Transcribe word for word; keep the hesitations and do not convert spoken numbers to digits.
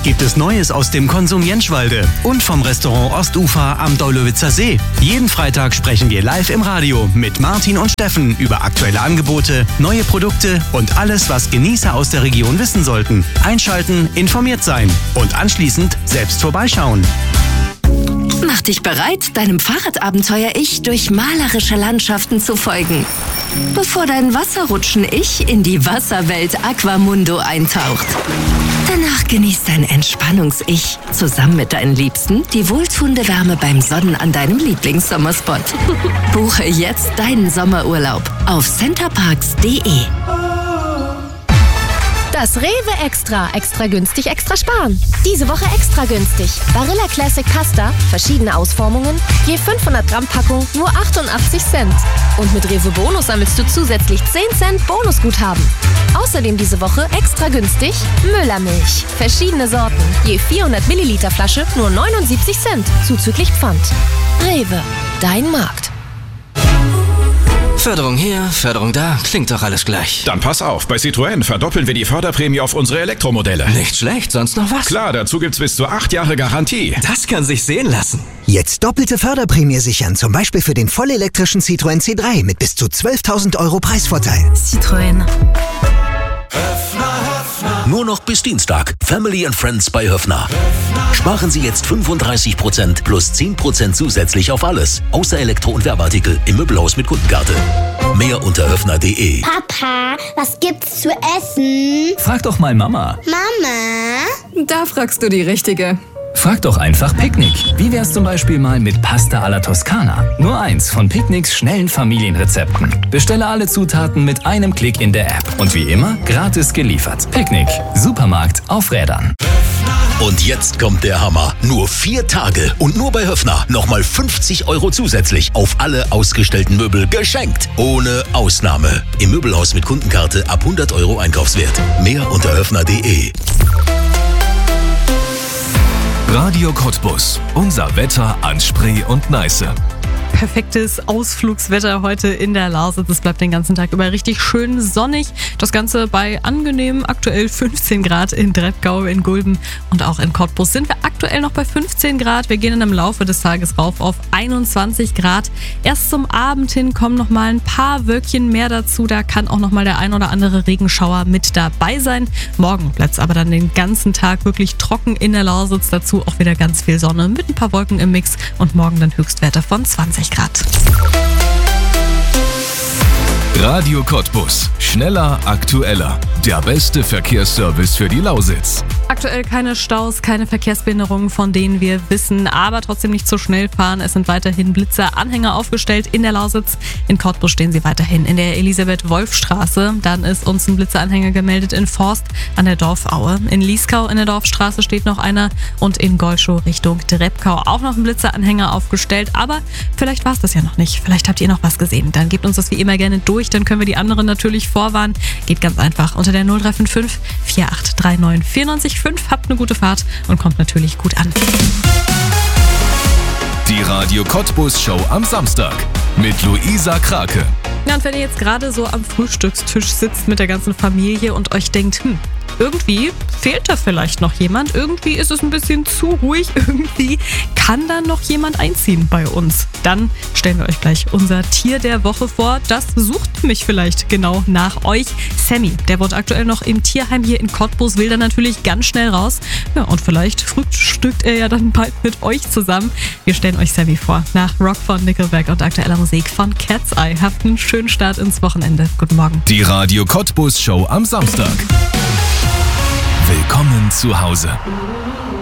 Was gibt es Neues aus dem Konsum Jentschwalde und vom Restaurant Ostufer am Deulowitzer See? Jeden Freitag sprechen wir live im Radio mit Martin und Steffen über aktuelle Angebote, neue Produkte und alles, was Genießer aus der Region wissen sollten. Einschalten, informiert sein und anschließend selbst vorbeischauen. Mach dich bereit, deinem Fahrradabenteuer-Ich durch malerische Landschaften zu folgen. Bevor dein Wasserrutschen-Ich in die Wasserwelt Aquamundo eintaucht. Danach genießt dein Entspannungs-Ich zusammen mit deinen Liebsten die wohltuende Wärme beim Sonnen an deinem Lieblingssommerspot. Buche jetzt deinen Sommerurlaub auf centerparks punkt de. Das Rewe Extra. Extra günstig, extra sparen. Diese Woche extra günstig. Barilla Classic Pasta, verschiedene Ausformungen, je fünfhundert Gramm Packung, nur achtundachtzig Cent. Und mit Rewe Bonus sammelst du zusätzlich zehn Cent Bonusguthaben. Außerdem diese Woche extra günstig Müllermilch. Verschiedene Sorten, je vierhundert Milliliter Flasche, nur neunundsiebzig Cent, zuzüglich Pfand. Rewe, dein Markt. Förderung hier, Förderung da, klingt doch alles gleich. Dann pass auf, bei Citroën verdoppeln wir die Förderprämie auf unsere Elektromodelle. Nicht schlecht, sonst noch was? Klar, dazu gibt's bis zu acht Jahre Garantie. Das kann sich sehen lassen. Jetzt doppelte Förderprämie sichern, zum Beispiel für den vollelektrischen Citroën C drei mit bis zu zwölftausend Euro Preisvorteil. Citroën. Nur noch bis Dienstag. Family and Friends bei Höffner. Sparen Sie jetzt fünfunddreißig Prozent plus zehn Prozent zusätzlich auf alles. Außer Elektro- und Werbeartikel im Möbelhaus mit Kundenkarte. Mehr unter höffner punkt de. Papa, was gibt's zu essen? Frag doch mal Mama. Mama? Da fragst du die Richtige. Frag doch einfach Picknick. Wie wär's zum Beispiel mal mit Pasta alla Toskana? Nur eins von Picknicks schnellen Familienrezepten. Bestelle alle Zutaten mit einem Klick in der App. Und wie immer, gratis geliefert. Picknick. Supermarkt auf Rädern. Und jetzt kommt der Hammer. Nur vier Tage und nur bei Höffner nochmal fünfzig Euro zusätzlich auf alle ausgestellten Möbel geschenkt. Ohne Ausnahme. Im Möbelhaus mit Kundenkarte ab hundert Euro Einkaufswert. Mehr unter höffner punkt de. Radio Cottbus. Unser Wetter an Spree und Neiße. Perfektes Ausflugswetter heute in der Lausitz. Es bleibt den ganzen Tag über richtig schön sonnig. Das Ganze bei angenehm aktuell fünfzehn Grad in Dreppgau, in Gulben und auch in Cottbus sind wir aktuell noch bei fünfzehn Grad. Wir gehen dann im Laufe des Tages rauf auf einundzwanzig Grad. Erst zum Abend hin kommen noch mal ein paar Wölkchen mehr dazu. Da kann auch noch mal der ein oder andere Regenschauer mit dabei sein. Morgen bleibt es aber dann den ganzen Tag wirklich trocken in der Lausitz. Dazu auch wieder ganz viel Sonne mit ein paar Wolken im Mix und morgen dann Höchstwerte von zwanzig Grad. Radio Cottbus. Schneller, aktueller. Der beste Verkehrsservice für die Lausitz. Aktuell keine Staus, keine Verkehrsbehinderungen, von denen wir wissen, aber trotzdem nicht zu schnell fahren. Es sind weiterhin Blitzer-Anhänger aufgestellt in der Lausitz. In Cottbus stehen sie weiterhin in der Elisabeth-Wolf-Straße. Dann ist uns ein Blitzeranhänger gemeldet in Forst an der Dorfaue. In Lieskau in der Dorfstraße steht noch einer und in Golschow Richtung Dreppkau auch noch ein Blitzeranhänger aufgestellt. Aber vielleicht war es das ja noch nicht. Vielleicht habt ihr noch was gesehen. Dann gebt uns das wie immer gerne durch. Dann können wir die anderen natürlich vorwarnen. Geht ganz einfach unter der null drei fünf fünf vier acht drei neun vier neun fünf. Habt eine gute Fahrt und kommt natürlich gut an. Die Radio Cottbus Show am Samstag mit Luisa Krake. Ja, und wenn ihr jetzt gerade so am Frühstückstisch sitzt mit der ganzen Familie und euch denkt, hm, irgendwie fehlt da vielleicht noch jemand, irgendwie ist es ein bisschen zu ruhig, irgendwie kann da noch jemand einziehen bei uns. Dann stellen wir euch gleich unser Tier der Woche vor. Das sucht mich vielleicht genau nach euch. Sammy, der wohnt aktuell noch im Tierheim hier in Cottbus, will dann natürlich ganz schnell raus. Ja, und vielleicht frühstückt er ja dann bald mit euch zusammen. Wir stellen euch Sammy vor, nach Rock von Nickelback und aktueller Musik von Cat's Eye. Habt einen schönen Start ins Wochenende. Guten Morgen. Die Radio Cottbus Show am Samstag. Willkommen zu Hause.